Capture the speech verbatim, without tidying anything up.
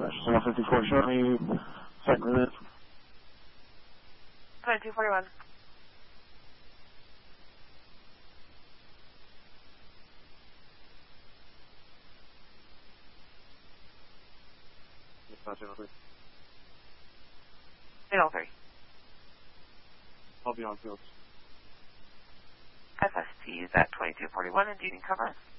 one fifty-four, show me second minute. twenty-two forty-one. eight oh three. I'll be on field. F S T is at twenty-two forty-one and do you need cover?